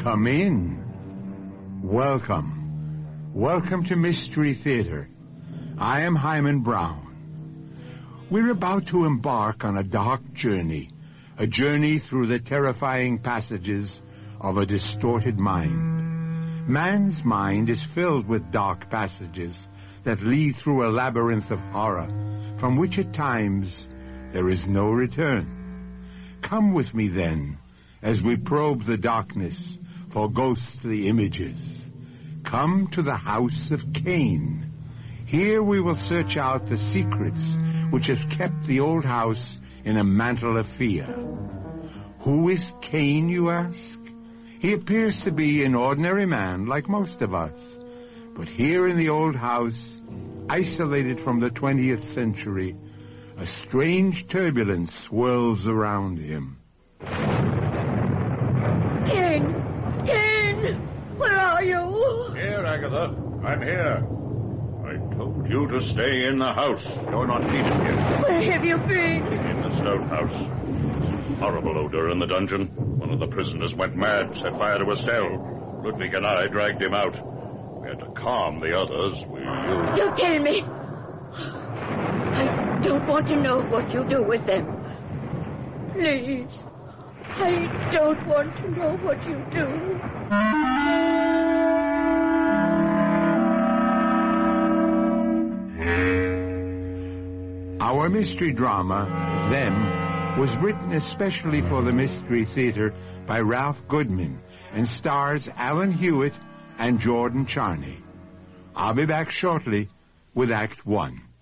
Come in. Welcome. Welcome to Mystery Theater. I am Hyman Brown. We're about to embark on a dark journey, a journey through the terrifying passages of a distorted mind. Man's mind is filled with dark passages that lead through a labyrinth of horror, from which at times there is no return. Come with me then, as we probe the darkness for ghostly images. Come to the house of Cain. Here we will search out the secrets which have kept the old house in a mantle of fear. Who is Cain, you ask? He appears to be an ordinary man like most of us. But here in the old house, isolated from the 20th century, a strange turbulence swirls around him. Cain! Cain! Where are you? Here, Agatha. I'm here. I told you to stay in the house. You're not needed here. Where have you been? In the stone house. There's a horrible odor in the dungeon. One of the prisoners went mad, set fire to a cell. Ludwig and I dragged him out. We had to calm the others. Don't tell me. I don't want to know what you do with them. Please. I don't want to know what you do. Our mystery drama, Them, was written especially for the Mystery Theater by Ralph Goodman and stars Alan Hewitt and Jordan Charney. I'll be back shortly with Act 1.